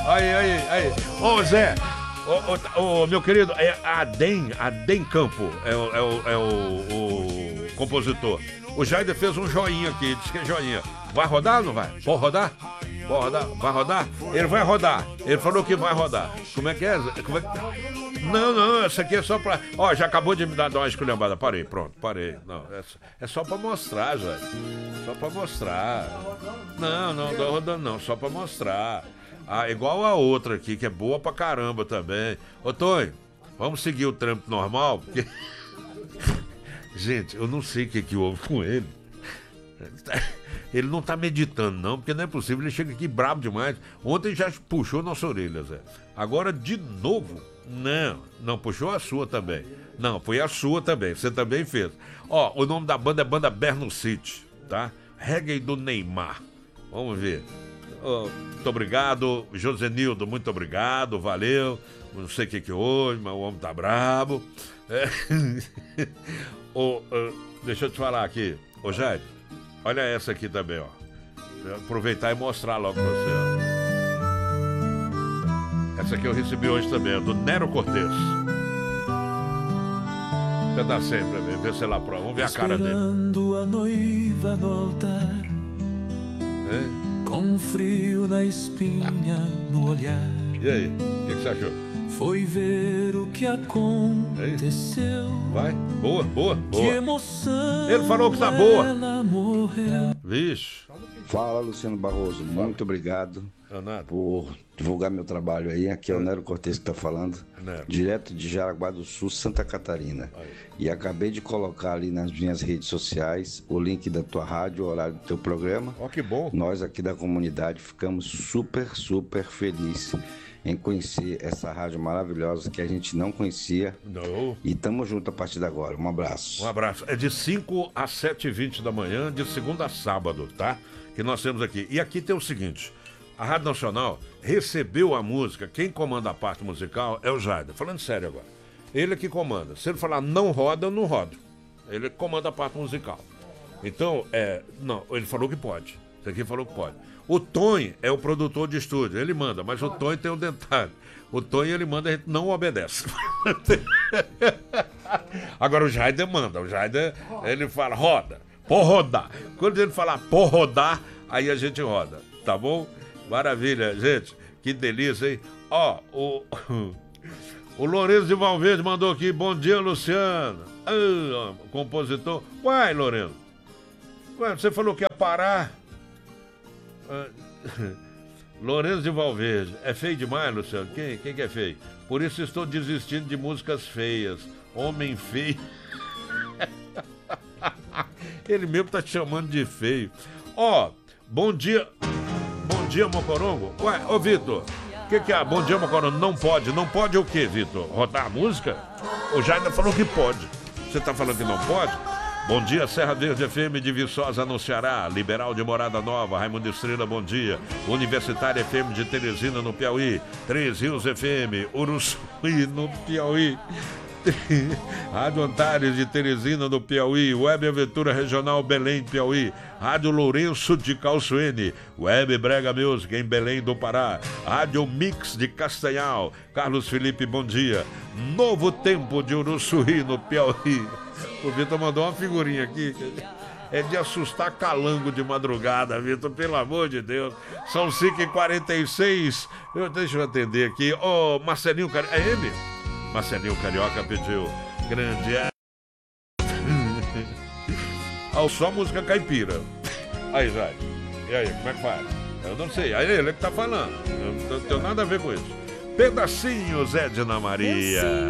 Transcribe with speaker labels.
Speaker 1: Aí. Ô, Zé, meu querido, é Adem Campo, é o compositor. O Jaider fez um joinha aqui, disse que é joinha. Vai rodar ou não vai? Pode rodar? Vai rodar? Ele vai rodar. Ele falou que vai rodar. Como é que é? Não, essa aqui é só pra... Ó, já acabou de me dar uma esculhambada. Parei. Não, é só pra mostrar, Jair. Só pra mostrar. Não tô rodando não, só pra mostrar. Ah, igual a outra aqui, que é boa pra caramba também. Ô, Tonho, vamos seguir o trâmite normal? Porque... Gente, eu não sei o que houve com ele. Ele não tá meditando, não, porque não é possível. Ele chega aqui brabo demais. Ontem já puxou nossa orelha, Zé. Agora, de novo, não puxou a sua também. Não, foi a sua também. Você também fez. Ó, o nome da banda é Banda Berno City, tá? Reggae do Neymar. Vamos ver. Muito obrigado, Josenildo, muito obrigado, valeu. Não sei o que houve, mas o homem tá brabo. Deixa eu te falar aqui, ô Jair, olha essa aqui também, ó. Vou aproveitar e mostrar logo pra você, ó. Essa aqui eu recebi hoje também, é do Nero Cortez. Você dá sempre pra ver se ela prova. Vamos ver a cara dele.
Speaker 2: Esperando a noiva voltar, com frio na espinha no olhar.
Speaker 1: E aí, o que você achou?
Speaker 2: Foi ver o que aconteceu.
Speaker 1: Vai, boa.
Speaker 2: Que emoção.
Speaker 1: Ele falou que tá boa.
Speaker 2: Ela morreu.
Speaker 1: Vixe.
Speaker 3: Fala, Luciano Barroso. Muito obrigado por divulgar meu trabalho aí. Aqui é o Nero Cortez que tá falando. Direto de Jaraguá do Sul, Santa Catarina. E acabei de colocar ali nas minhas redes sociais o link da tua rádio, o horário do teu programa.
Speaker 1: Ó, que bom.
Speaker 3: Nós aqui da comunidade ficamos super felizes em conhecer essa rádio maravilhosa que a gente não conhecia.
Speaker 1: Não.
Speaker 3: E tamo junto a partir de agora. Um abraço.
Speaker 1: Um abraço. É de 5 às 7h20 da manhã, de segunda a sábado, tá? Que nós temos aqui. E aqui tem o seguinte: a Rádio Nacional recebeu a música, quem comanda a parte musical é o Jaider. Falando sério agora. Ele é que comanda. Se ele falar não roda, eu não rodo. Ele comanda a parte musical. Então, não, ele falou que pode. Esse aqui falou que pode. O Tonho é o produtor de estúdio, ele manda, mas o Tonho tem um detalhe. O Tonho, ele manda, a gente não obedece. Agora o Jaider manda. O Jaider, ele fala, roda, pode rodar. Quando ele falar pode rodar, aí a gente roda, tá bom? Maravilha, gente. Que delícia, hein? Ó, o Lourenço de Valverde mandou aqui, bom dia, Luciano. Compositor. Uai, Lourenço. Ué, você falou que ia parar. Lourenço de Valverde. É feio demais, Luciano? Quem que é feio? Por isso estou desistindo de músicas feias. Homem feio. Ele mesmo tá te chamando de feio. Ó, bom dia. Bom dia, Mocorongo. Ué, ô Vitor, o que é? Bom dia, Mocorongo. Não pode o quê, Vitor? Rodar a música? O Jair falou que pode. Você tá falando que não pode? Bom dia, Serra Verde FM de Viçosa no Ceará, Liberal de Morada Nova, Raimundo Estrela, bom dia. Universitária FM de Teresina no Piauí, Três Rios FM, Uruçuí no Piauí, Rádio Antares de Teresina no Piauí, Web Aventura Regional Belém, Piauí, Rádio Lourenço de Calçoene, Web Brega Music em Belém do Pará, Rádio Mix de Castanhal, Carlos Felipe, bom dia. Novo Tempo de Uruçuí no Piauí. O Vitor mandou uma figurinha aqui. É de assustar calango de madrugada, Vitor, pelo amor de Deus. São 5h46. Deixa eu atender aqui. Ô, Marcelinho Carioca. É ele? Marcelinho Carioca pediu. Grande. Só música caipira. Aí, Jair. E aí, como é que faz? Eu não sei. Aí ele que tá falando. Eu não tenho nada a ver com isso. Pedacinhos, Edna Maria.